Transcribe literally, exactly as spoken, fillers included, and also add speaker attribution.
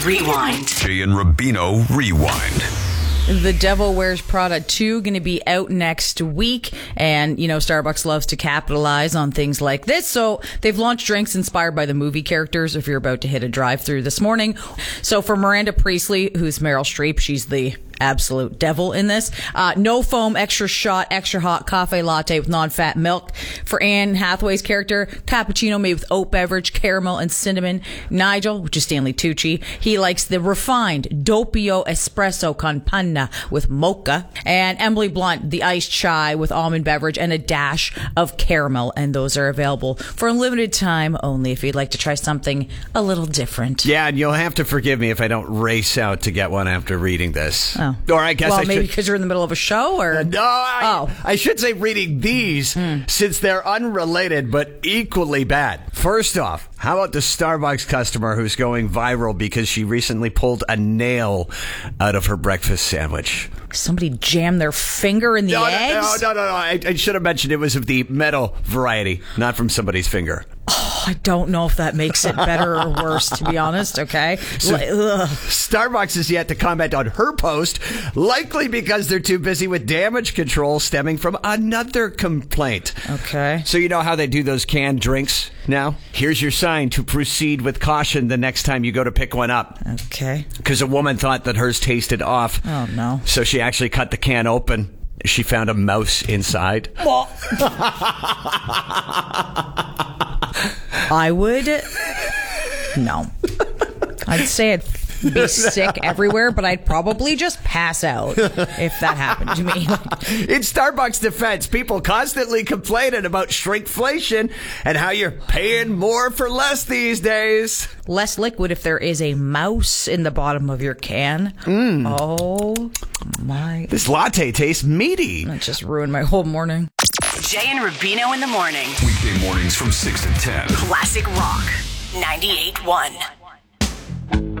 Speaker 1: Rewind.
Speaker 2: Jay and Rubino Rewind.
Speaker 3: The Devil Wears Prada two going to be out next week. And, you know, Starbucks loves to capitalize on things like this. So they've launched drinks inspired by the movie characters if you're about to hit a drive-thru this morning. So for Miranda Priestley, who's Meryl Streep, she's the absolute devil in this. Uh, no foam, extra shot, extra hot cafe latte with non-fat milk. For Anne Hathaway's character, cappuccino made with oat beverage, caramel, and cinnamon. Nigel, which is Stanley Tucci, he likes the refined doppio espresso con panna with mocha. And Emily Blunt, the iced chai with almond beverage and a dash of caramel. And those are available for a limited time only if you'd like to try something a little different.
Speaker 4: Yeah, and you'll have to forgive me if I don't race out to get one after reading this.
Speaker 3: Oh.
Speaker 4: Or I guess
Speaker 3: well,
Speaker 4: I
Speaker 3: maybe
Speaker 4: should...
Speaker 3: because you're in the middle of a show, or
Speaker 4: Uh, no, I,
Speaker 3: oh.
Speaker 4: I should say reading these
Speaker 3: Mm.
Speaker 4: since they're unrelated but equally bad. First off, how about the Starbucks customer who's going viral because she recently pulled a nail out of her breakfast sandwich?
Speaker 3: Somebody jammed their finger in the
Speaker 4: No,
Speaker 3: eggs?
Speaker 4: no, no, no, no. I, I should have mentioned it was of the metal variety, not from somebody's finger.
Speaker 3: Oh, I don't know if that makes it better or worse, to be honest, okay?
Speaker 4: So,
Speaker 3: Like, ugh.
Speaker 4: Starbucks is yet to comment on her post, likely because they're too busy with damage control stemming from another complaint.
Speaker 3: Okay.
Speaker 4: So you know how they do those canned drinks now? Here's your sign to proceed with caution the next time you go to pick one up.
Speaker 3: Okay.
Speaker 4: Because a woman thought that hers tasted off.
Speaker 3: Oh, no.
Speaker 4: So she actually cut the can open. She found a mouse inside.
Speaker 3: I would... No. I'd say I'd be sick everywhere, but I'd probably just pass out if that happened to me.
Speaker 4: In Starbucks' defense, people constantly complaining about shrinkflation and how you're paying more for less these days.
Speaker 3: Less liquid if there is a mouse in the bottom of your can.
Speaker 4: Mm.
Speaker 3: Oh, my...
Speaker 4: This latte tastes meaty.
Speaker 3: That just ruined my whole morning.
Speaker 1: Jay and Rubino in the morning.
Speaker 2: Weekday mornings from six to ten.
Speaker 1: Classic Rock ninety-eight point one.